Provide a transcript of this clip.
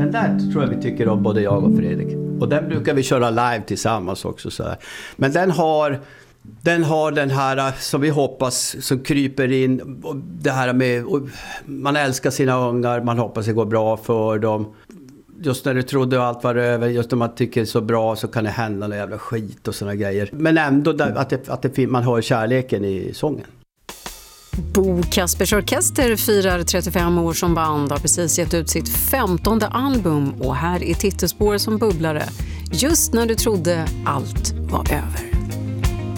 den där tror jag vi tycker om, både jag och Fredrik. Och den brukar vi köra live tillsammans också så här. Men den har den här som vi hoppas som kryper in, och det här med och man älskar sina ungar, man hoppas det går bra för dem. Just när du trodde allt var över, just när man tycker det är så bra så kan det hända någon jävla skit och såna grejer. Men ändå att man hör kärleken i sången. Bo Kaspers Orkester firar 35 år som band, har precis gett ut sitt 15:e album och här är titelspår som bubblare. Just när du trodde allt var över.